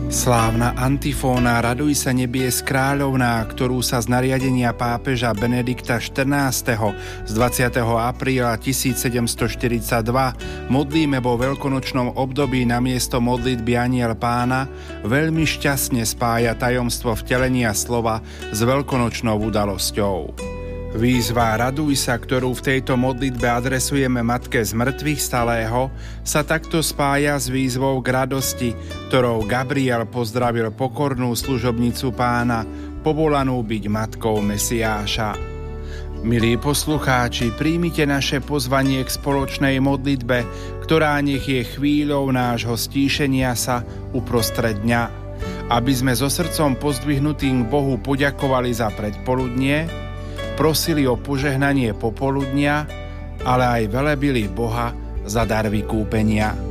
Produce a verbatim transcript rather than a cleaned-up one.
Slávna antifóna Raduj sa nebies kráľovná, ktorú sa z nariadenia pápeža Benedikta štrnásteho z dvadsiateho apríla tisícsedemstoštyridsaťdva modlíme vo veľkonočnom období namiesto modlitby Anjel Pána, veľmi šťastne spája tajomstvo vtelenia slova s veľkonočnou udalosťou. Výzva Raduj sa, ktorú v tejto modlitbe adresujeme Matke z mŕtvych stalého, sa takto spája s výzvou k radosti, ktorou Gabriel pozdravil pokornú služobnicu Pána, povolanú byť matkou Mesiáša. Milí poslucháči, príjmite naše pozvanie k spoločnej modlitbe, ktorá nech je chvíľou nášho stíšenia sa uprostred dňa, aby sme so srdcom pozdvihnutým Bohu poďakovali za predpoludnie, prosili o požehnanie popoludnia, ale aj velebili Boha za dar vykúpenia.